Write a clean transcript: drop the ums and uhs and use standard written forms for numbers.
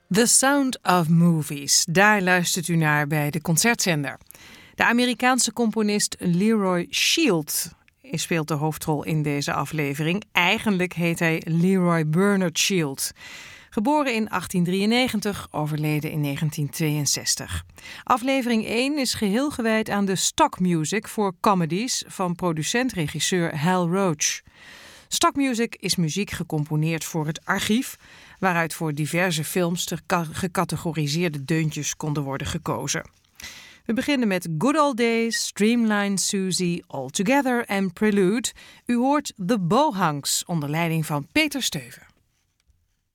The Sound of Movies, daar luistert u naar bij de Concertzender. De Amerikaanse componist Leroy Shield speelt de hoofdrol in deze aflevering. Eigenlijk heet hij Leroy Bernard Shield. Geboren in 1893, overleden in 1962. Aflevering 1 is geheel gewijd aan de stock music voor comedies van producent-regisseur Hal Roach. Stock music is muziek gecomponeerd voor het archief, waaruit voor diverse films de gecategoriseerde deuntjes konden worden gekozen. We beginnen met Good Old Days, Streamline Susie, All Together en Prelude. U hoort The Bohanks onder leiding van Peter Steuven.